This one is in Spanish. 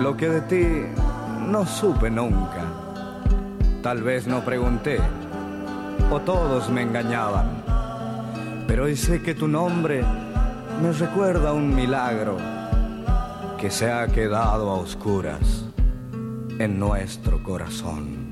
Lo que de ti no supe nunca, tal vez no pregunté, o todos me engañaban, pero hoy sé que tu nombre me recuerda un milagro que se ha quedado a oscuras en nuestro corazón.